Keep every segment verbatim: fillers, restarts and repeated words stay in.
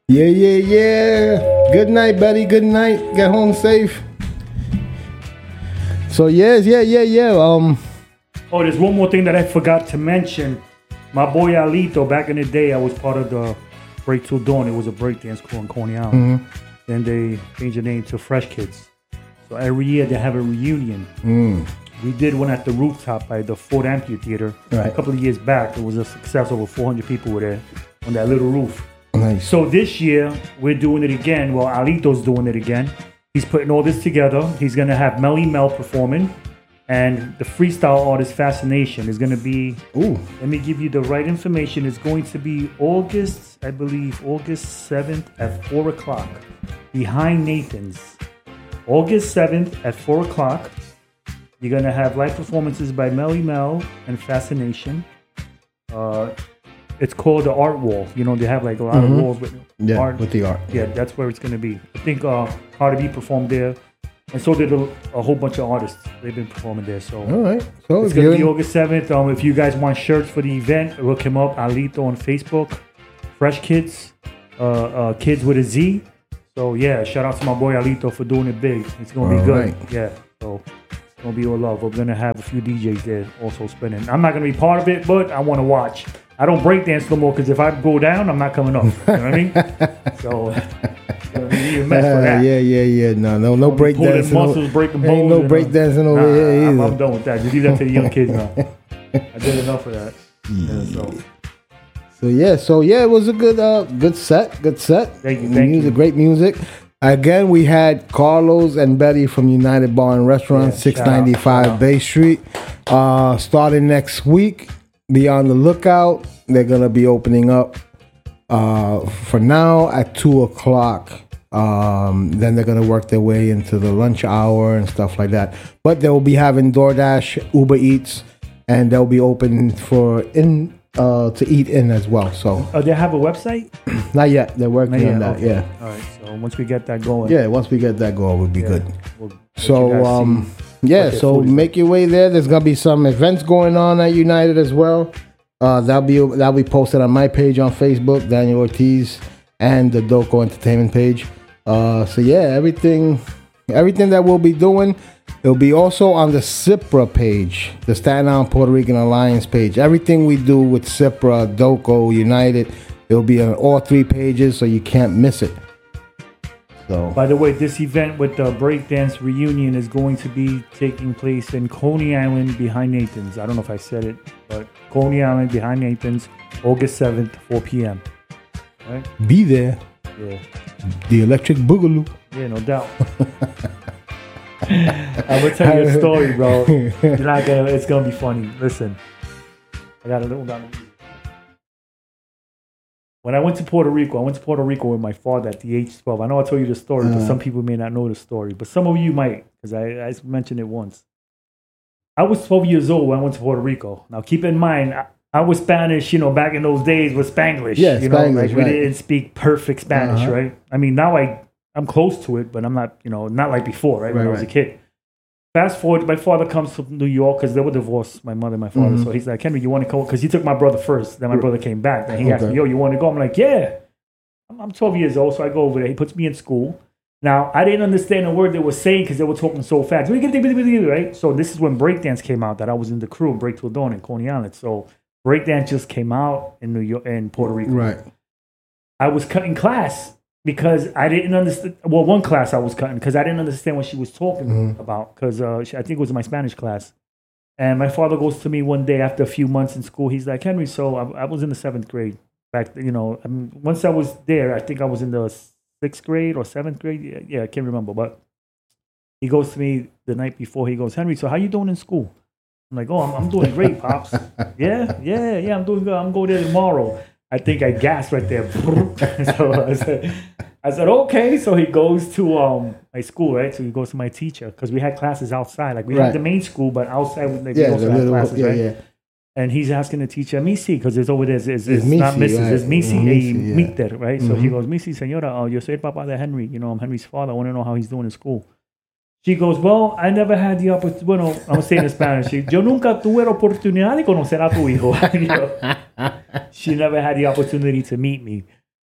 Yeah, yeah, yeah. Good night, Betty. Good night. Get home safe. So yes, yeah, yeah, yeah. Um. Oh, there's one more thing that I forgot to mention. My boy Alito, back in the day, I was part of the Break Till Dawn. It was a breakdance crew in Coney Island. Mm-hmm. Then they changed the name to Fresh Kids. So every year they have a reunion. Mm. We did one at the rooftop by the Ford Amphitheater. Right. A couple of years back. It was a success. Over four hundred people were there on that little roof. Nice. So this year, we're doing it again. Well, Alito's doing it again. He's putting all this together. He's going to have Melly Mel performing. And the freestyle artist Fascination is going to be... Ooh. Let me give you the right information. It's going to be August, I believe, August seventh at four o'clock. Behind Nathan's. August seventh at four o'clock. You're going to have live performances by Melly Mel and Fascination. Uh... It's called the art wall. You know, they have like a lot mm-hmm. of walls with yeah, art. with the art. Yeah, that's where it's going to be. I think uh, Cardi B performed there. And so did a, a whole bunch of artists. They've been performing there. So, all right. So it's going to be August seventh. Um, if you guys want shirts for the event, look him up. Alito on Facebook. Fresh Kids. Uh, uh, Kids with a Z. So, yeah, shout out to my boy Alito for doing it big. It's going to be good. Right. Yeah. So, it's going to be all love. We're going to have a few D Js there also spinning. I'm not going to be part of it, but I want to watch. I don't break dance no more because if I go down, I'm not coming up. You know what I mean? So, it's going to be a mess for that. Uh, yeah, yeah, yeah. No, no, no break dancing. Muscles, breaking bones. Ain't no break dancing over nah, here either. I'm, I'm done with that. Just leave that to the young kids now. I did enough of that. Yeah. Yeah, so. so, yeah. So, yeah, it was a good uh, good set. Good set. Thank you, thank music, you. Great music. Again, we had Carlos and Betty from United Bar and Restaurant, yeah, six ninety-five Bay Street. Uh, starting next week. Be on the lookout. They're going to be opening up uh, for now at two o'clock. Um, then they're going to work their way into the lunch hour and stuff like that. But they will be having DoorDash, Uber Eats, and they'll be open for in uh, to eat in as well. So, oh, they have a website? Not yet. They're working Not on yet, that. okay. Yeah. All right. So once we get that going. Yeah. Once we get that going, we'll be yeah, good. We'll so, um, yeah. So make your way there. There's gonna be some events going on at United as well. Uh, that'll be that'll be posted on my page on Facebook, Daniel Ortiz, and the Doko Entertainment page. Uh, so yeah, everything, everything that we'll be doing, it'll be also on the CIPRA page, the Staten Island Puerto Rican Alliance page. Everything we do with CIPRA, Doko, United, it'll be on all three pages, so you can't miss it. So, by the way, this event with the breakdance reunion is going to be taking place in Coney Island behind Nathan's. I don't know if I said it, but Coney Island behind Nathan's, August seventh, four p.m. Right? Be there. Yeah. The Electric Boogaloo. Yeah, no doubt. I'm gonna tell you a story, bro. You're not gonna. It's gonna be funny. Listen, I got a little down. When I went to Puerto Rico, I went to Puerto Rico with my father at the age of twelve. I know I told you the story, uh, but some people may not know the story. But some of you might, because I, I mentioned it once. I was twelve years old when I went to Puerto Rico. Now, keep in mind, I, I was Spanish, you know, back in those days with Spanglish. Yeah, you know, Spanglish, like we right. didn't speak perfect Spanish, uh-huh. right? I mean, now I, I'm close to it, but I'm not, you know, not like before, right? When right, I was right. a kid. Fast forward, my father comes to New York because they were divorced, my mother and my father. Mm-hmm. So he's like, Henry, you want to go? Because he took my brother first. Then my brother came back. Then he okay. asked me, yo, you want to go? I'm like, yeah. I'm twelve years old, so I go over there. He puts me in school. Now, I didn't understand a word they were saying because they were talking so fast. Right? So this is when breakdance came out, that I was in the crew, Break Till Dawn in Coney Island. So breakdance just came out in New York, in Puerto Rico. Right. I was cutting class because I didn't understand. Well, one class I was cutting because I didn't understand what she was talking mm-hmm. about because uh, I think it was my Spanish class. And my father goes to me one day after a few months in school. He's like, Henry, so I, I was in the seventh grade. Back, you know, I mean, once I was there, I think I was in the sixth grade or seventh grade. Yeah, yeah, I can't remember. But he goes to me the night before. He goes, Henry, so how you doing in school? I'm like, oh, I'm, I'm doing great, pops. yeah, yeah, yeah, I'm doing good. I'm going there tomorrow. I think I gasped right there. so I said, I said, okay. So he goes to um my school, right? So he goes to my teacher because we had classes outside. Like we right. had the main school, but outside we like, yeah, also had little, classes, yeah, right? Yeah. And he's asking the teacher, Missy, because there's over there, it's, it's, it's Missy, not Missus Right. It's Missy, Missy a yeah. Mister, right? Mm-hmm. So he goes, Missy, señora, oh, yo soy el papá de Henry. You know, I'm Henry's father. I want to know how he's doing in school. She goes, well, I never had the opportunity. Bueno, I'm saying in Spanish. She, yo nunca tuve la oportunidad de conocer a tu hijo. You know? She never had the opportunity to meet me.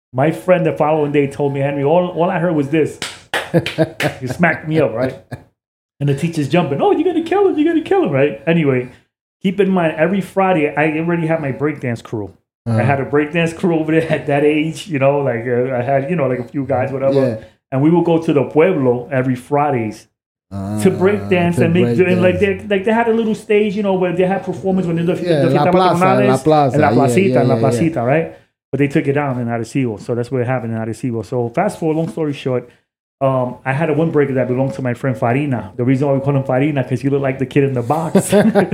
My friend the following day told me, Henry, all, all I heard was this. He smacked me up, right? And the teacher's jumping. Oh, you're going to kill him. You're going to kill him, right? Anyway, keep in mind, every Friday, I already had my breakdance crew. Uh-huh. I had a breakdance crew over there at that age, you know, like uh, I had, you know, like a few guys, whatever. Yeah. And we would go to the Pueblo every Fridays uh, to breakdance to and make, break and like they like they had a little stage, you know, where they had performance when they the, yeah, the La Plaza, La Plaza, and La Placita, yeah, yeah, La yeah, Placita, yeah. right? But they took it down in Arecibo, so that's what happened in Arecibo. So fast forward, long story short, um, I had a windbreaker that belonged to my friend Farina. The reason why we call him Farina because he looked like the kid in the box.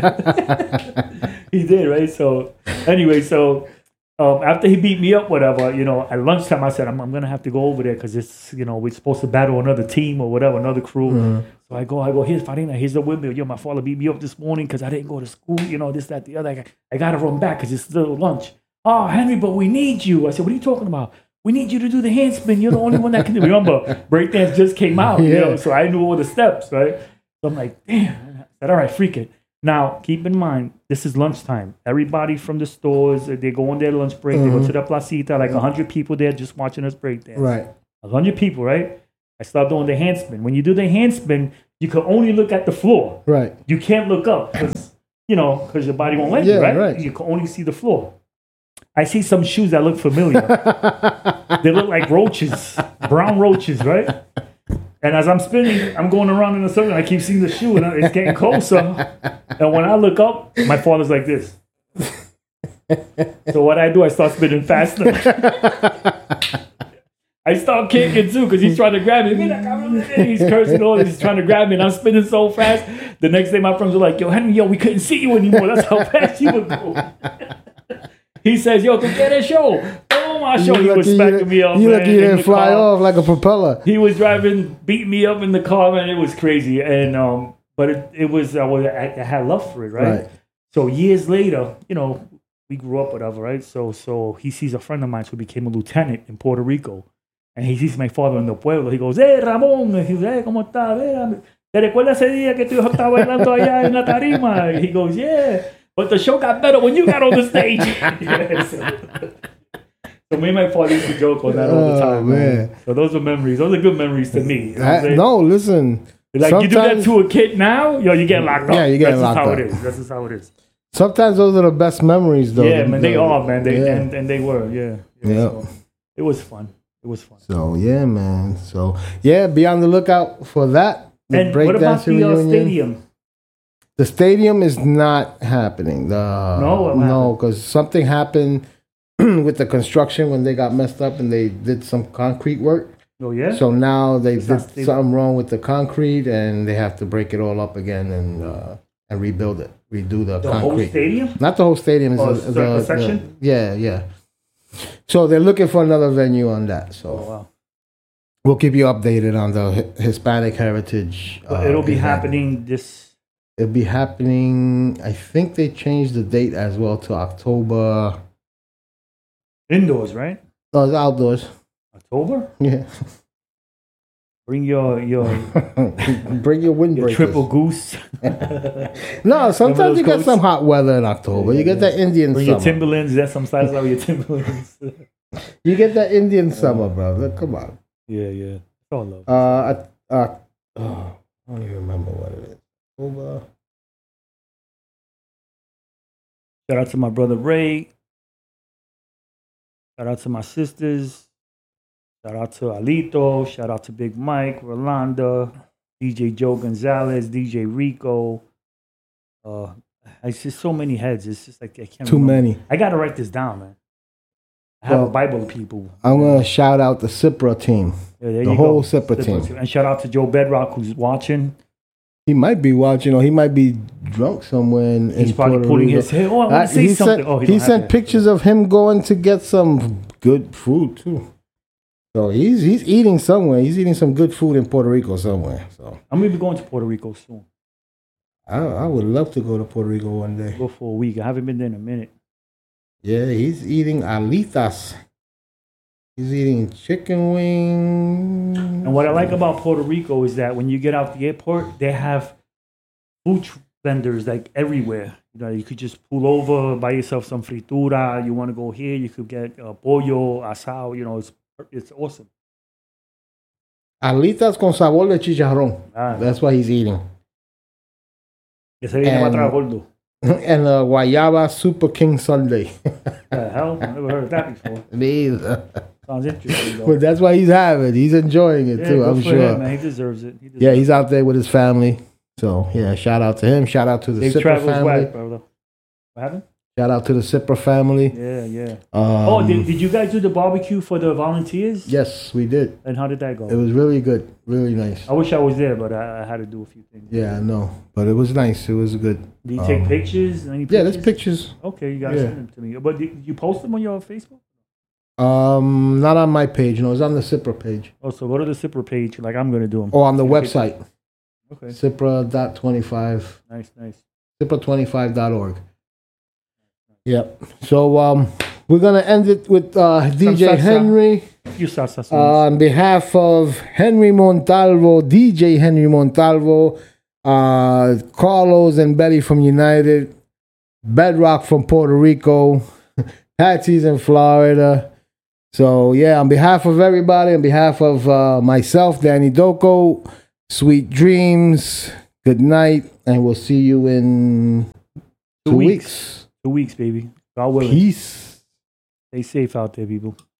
He did, right? So anyway, so. Um, after he beat me up, whatever, you know, at lunchtime, I said, I'm, I'm going to have to go over there because it's, you know, we're supposed to battle another team or whatever, another crew. Mm-hmm. So I go, I go, here's Farina, here's the windmill. Yo, my father beat me up this morning because I didn't go to school, you know, this, that, the other. I, I got to run back because it's still lunch. Oh, Henry, but we need you. I said, what are you talking about? We need you to do the handspin. You're the only one that can do it. Remember, breakdance just came out, yeah. you know, so I knew all the steps, right? So I'm like, damn. I said, all right, freak it. Now, keep in mind, this is lunchtime. Everybody from the stores, they go on their lunch break. Mm-hmm. They go to the placita, like one hundred people there just watching us break dance. Right. one hundred people, right? I start doing the handspin. When you do the handspin, you can only look at the floor. Right. You can't look up because, you know, because your body won't let yeah, you, right? right? You can only see the floor. I see some shoes that look familiar. They look like roaches, brown roaches, right? And as I'm spinning, I'm going around in a circle. And I keep seeing the shoe, and it's getting closer. And when I look up, my father's like this. So what I do, I start spinning faster. I start kicking too because he's trying to grab me. He's cursing all. He's trying to grab me, and I'm spinning so fast. The next day, my friends were like, "Yo, Henry, yo, we couldn't see you anymore. That's how fast you would go." He says, "Yo, come get a show." Oh, my show. He was smacking me up. You look, you didn't fly off like a propeller. He was driving, beating me up in the car, man. It was crazy. And um, but it, it was I was I, I had love for it, right? right? So years later, you know, we grew up, whatever, right? So so he sees a friend of mine who became a lieutenant in Puerto Rico, and he sees my father in the pueblo. He goes, "Hey, Ramón," he goes, "Hey, cómo está? ¿Te recuerdas ese día que tu hijo estaba bailando allá en la tarima?" He goes, "Yeah." But the show got better when you got on the stage. Yeah, so, so me and my father used to joke on that all the time. Oh, man. man. So those are memories. Those are good memories to me. You know I, no, listen. Like you do that to a kid now, yo, you get locked up. Yeah, you get That's locked just how up. it is. That's just how it is. Sometimes those are the best memories, though. Yeah, the, man, the, they are, man. They yeah. and, and they were, yeah. Yeah. yeah. So it was fun. It was fun. So yeah, man. So yeah, be on the lookout for that. The and what about the uh, stadium? The stadium is not happening. The, no, no, because something happened with the construction when they got messed up and they did some concrete work. Oh yeah. So now they it's did something wrong with the concrete and they have to break it all up again and uh, and rebuild it, redo the, the concrete. The whole stadium? Not the whole stadium. Oh, the, the, the section. The, yeah, yeah. So they're looking for another venue on that. So. Oh, wow. We'll keep you updated on the Hispanic Heritage. Uh, it'll be event. happening this. It'll be happening. I think they changed the date as well to October. Indoors, right? Oh, it's outdoors. October? Yeah. Bring your your bring your windbreakers. Your triple goose. No, sometimes you coats? get some hot weather in October. Yeah, you get yeah. that Indian bring summer. Your Timberlands. That's some size of your Timberlands. You get that Indian summer, brother. Come on. Yeah, yeah. All love. Uh, uh, oh, I don't even remember what it is. Over. Shout out to my brother Ray. Shout out to my sisters. Shout out to Alito. Shout out to Big Mike, Rolanda, D J Joe Gonzalez, D J Rico. Uh, it's just so many heads. It's just like I can't. Too remember. many. I gotta write this down, man. I have well, a Bible of people. I'm gonna shout out the Cipra team. Yeah, there the you whole go. Cipra, Cipra team. team. And shout out to Joe Bedrock who's watching. He might be watching, or he might be drunk somewhere in, He's in probably Puerto putting Rico. his head. Oh, I want to uh, say something. Sent, oh, he he sent pictures of him going to get some good food too. So he's he's eating somewhere. He's eating some good food in Puerto Rico somewhere. So I'm gonna be going to Puerto Rico soon. I I would love to go to Puerto Rico one day. Go for a week. I haven't been there in a minute. Yeah, he's eating alitas. He's eating chicken wings. And what I like about Puerto Rico is that when you get out the airport, they have food tr- vendors like everywhere. You know, you could just pull over, buy yourself some fritura. You want to go here, you could get uh, pollo, asado. You know, it's it's awesome. Alitas con sabor de chicharrón. Ah, that's what he's eating. Ese viene para atrás, gordo. And a guayaba Super King Sundae. The hell? I never heard of that before. Me either. Sounds interesting, though. But that's why he's having. He's enjoying it yeah, too. I'm sure. Him, man. He deserves it. He deserves yeah, he's out there with his family. So yeah, shout out to him. Shout out to the Sipper family. Whack, brother. What happened? Shout out to the Sipper family. Yeah, yeah. Um, oh, did, did you guys do the barbecue for the volunteers? Yes, we did. And how did that go? It was really good. Really nice. I wish I was there, but I, I had to do a few things. Yeah, I know. But it was nice. It was good. Did you take um, pictures? Any pictures? Yeah, there's pictures. Okay, you guys yeah. send them to me. But did you post them on your Facebook? Um, not on my page. No, it's on the Sipra page. Oh, so go to the Sipra page, like I'm gonna do them. Or on the website. Okay. Sipra dot twenty-five. Nice, nice. Sipra twenty-five dot org. Yep. So um, we're gonna end it with uh, D J Henry. You salsa. Uh, on behalf of Henry Montalvo, D J Henry Montalvo, uh, Carlos and Betty from United, Bedrock from Puerto Rico, Patsy's in Florida. So yeah, on behalf of everybody, on behalf of uh, myself, Danny Doko, sweet dreams, good night, and we'll see you in two, two weeks. weeks. Two weeks, baby. God willing. Peace. Stay safe out there, people.